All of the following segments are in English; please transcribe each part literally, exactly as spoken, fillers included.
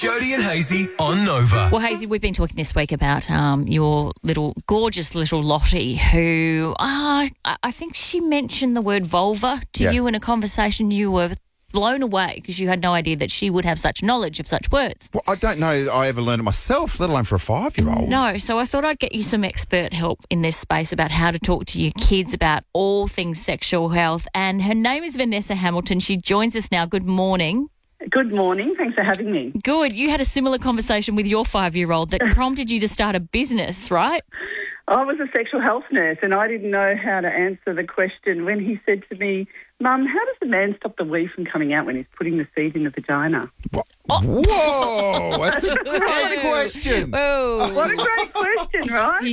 Jody and Hazy on Nova. Well, Hazy, we've been talking this week about um, your little, gorgeous little Lottie who, uh, I I think she mentioned the word vulva to Yeah. you in a conversation. You were blown away because you had no idea that she would have such knowledge of such words. Well, I don't know that I ever learned it myself, let alone for a five-year-old. No, so I thought I'd get you some expert help in this space about how to talk to your kids about all things sexual health. And her name is Vanessa Hamilton. She joins us now. Good morning. Good morning. Thanks for having me. Good. You had a similar conversation with your five-year-old that prompted you to start a business, right? I was a sexual health nurse and I didn't know how to answer the question when he said to me, Mum, how does a man stop the wee from coming out when he's putting the seed in the vagina? Wha- Whoa, that's a great question. Oh, What a great question, right?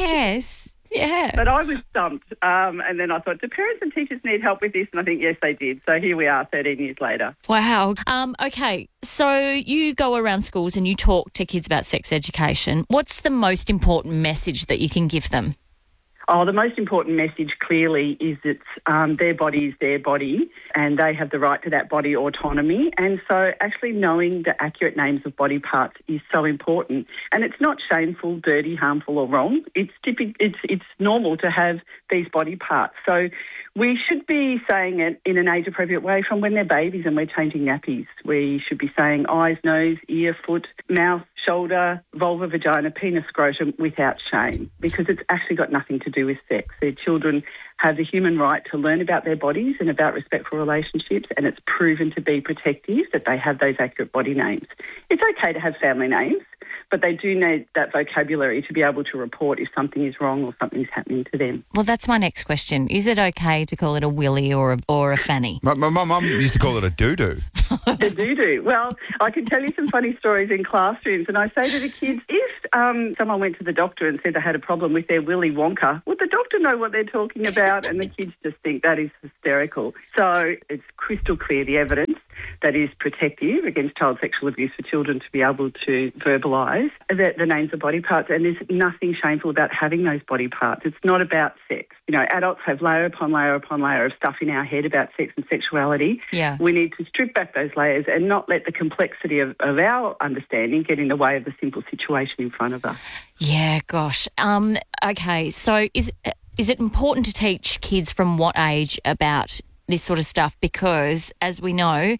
yes. Yeah. But I was stumped. Um, and then I thought, do parents and teachers need help with this? And I think, yes, they did. So here we are thirteen years later. Wow. Um, okay, so you go around schools and you talk to kids about sex education. What's the most important message that you can give them? Oh, the most important message clearly is that um, their body is their body and they have the right to that body autonomy. And so actually knowing the accurate names of body parts is so important. And it's not shameful, dirty, harmful or wrong. It's typical, it's, it's normal to have these body parts. So we should be saying it in an age-appropriate way from when they're babies and we're changing nappies. We should be saying eyes, nose, ear, foot, mouth, shoulder, vulva, vagina, penis, scrotum without shame because it's actually got nothing to do with sex. Their children have the human right to learn about their bodies and about respectful relationships, and it's proven to be protective that they have those accurate body names. It's okay to have family names, but they do need that vocabulary to be able to report if something is wrong or something's happening to them. Well, that's my next question. Is it okay to call it a willy or a, or a fanny? My, my, my mum used to call it a doo-doo. The doo-doo. Well, I can tell you some funny stories in classrooms, and I say to the kids, if um, someone went to the doctor and said they had a problem with their Willy Wonka, would the doctor know what they're talking about? And the kids just think that is hysterical. So it's crystal clear, the evidence that is protective against child sexual abuse for children to be able to verbalise the, the names of body parts, and there's nothing shameful about having those body parts. It's not about sex. You know, adults have layer upon layer upon layer of stuff in our head about sex and sexuality. Yeah. We need to strip back those layers and not let the complexity of, of our understanding get in the way of the simple situation in front of us. Yeah, gosh. Um, okay, so is is it important to teach kids from what age about this sort of stuff? Because, as we know,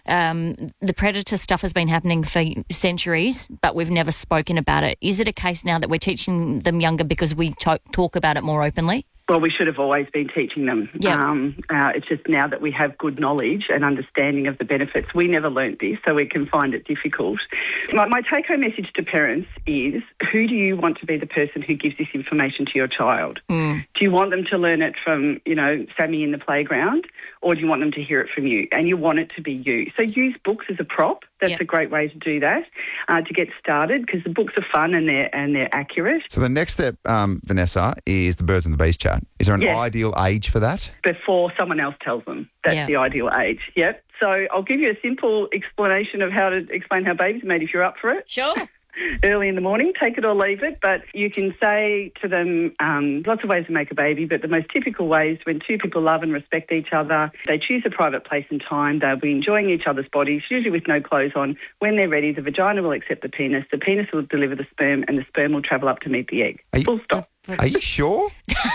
um, the predator stuff has been happening for centuries, but we've never spoken about it. Is it a case now that we're teaching them younger because we to- talk about it more openly? Well, we should have always been teaching them. Yep. Um, uh, it's just now that we have good knowledge and understanding of the benefits. We never learnt this, so we can find it difficult. My, my take-home message to parents is, who do you want to be the person who gives this information to your child? Mm. Do you want them to learn it from, you know, Sammy in the playground, or do you want them to hear it from you? And you want it to be you. So use books as a prop. That's Yep. a great way to do that, uh, to get started, because the books are fun and they're and they're accurate. So the next step, um, Vanessa, is the Birds and the Bees chat. Is there an Yeah. ideal age for that? Before someone else tells them. That's Yeah. the ideal age. Yep. So I'll give you a simple explanation of how to explain how babies are made if you're up for it. Sure. Early in the morning, take it or leave it, but you can say to them um, lots of ways to make a baby, but the most typical way is when two people love and respect each other, they choose a private place and time, they'll be enjoying each other's bodies, usually with no clothes on. When they're ready, the vagina will accept the penis, the penis will deliver the sperm, and the sperm will travel up to meet the egg. Are you- Full stop. Are you sure?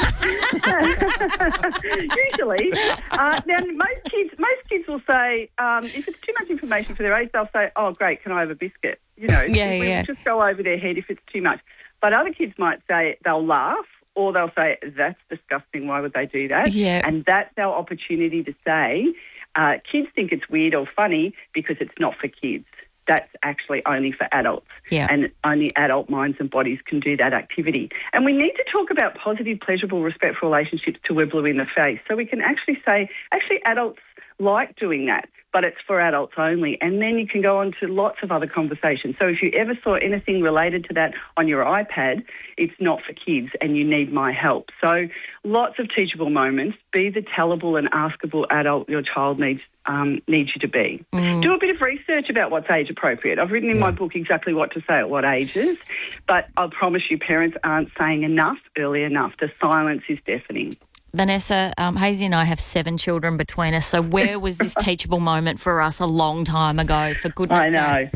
Usually. Uh, now, most kids, most kids will say, um, if it's too much information for their age, they'll say, oh, great, can I have a biscuit? You know, Yeah, we yeah. just go over their head if it's too much. But other kids might say, they'll laugh, or they'll say, that's disgusting, why would they do that? Yeah. And that's our opportunity to say, uh, kids think it's weird or funny because it's not for kids. That's actually only for adults. Yeah. And only adult minds and bodies can do that activity. And we need to talk about positive, pleasurable, respectful relationships to we're blue in the face. So we can actually say, actually, adults like doing that, but it's for adults only. And then you can go on to lots of other conversations. So if you ever saw anything related to that on your iPad, it's not for kids and you need my help. So lots of teachable moments. Be the tellable and askable adult your child needs um, needs you to be. Mm. Do a bit of research about what's age appropriate. I've written in my book exactly what to say at what ages, but I promise you parents aren't saying enough early enough. The silence is deafening. Vanessa, um, Hazy and I have seven children between us, so where was this teachable moment for us a long time ago, for goodness I know. sake?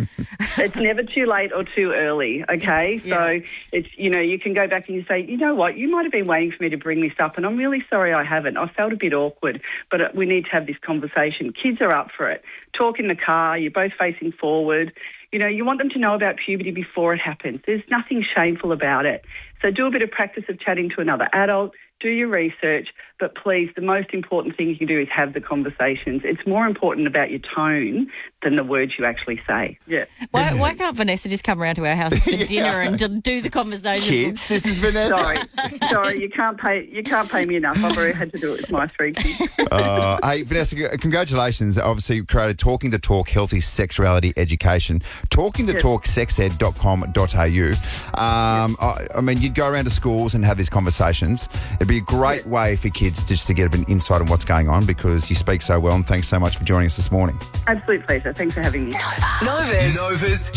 It's never too late or too early, okay? Yeah. So it's, you know, you can go back and you say, you know what, you might have been waiting for me to bring this up and I'm really sorry I haven't. I felt a bit awkward, but we need to have this conversation. Kids are up for it. Talk in the car, you're both facing forward. You know, you want them to know about puberty before it happens. There's nothing shameful about it. So do a bit of practice of chatting to another adult, do your research, but please, the most important thing you can do is have the conversations. It's more important about your tone than the words you actually say. Yeah. Why, why can't Vanessa just come around to our house for Yeah. dinner and d- do the conversation? Kids, this is Vanessa. Sorry, sorry, you can't pay. You can't pay me enough. I've already had to do it with my three kids. Uh, hey, Vanessa, c- congratulations. Obviously, you created Talking the Talk Healthy Sexuality Education. talking the talk sex ed dot com dot a u. Um, I, I mean, you'd go around to schools and have these conversations. It'd be a great way for kids just to get an insight on what's going on because you speak so well. And thanks so much for joining us this morning. Absolute pleasure. Thanks for having me. Nova's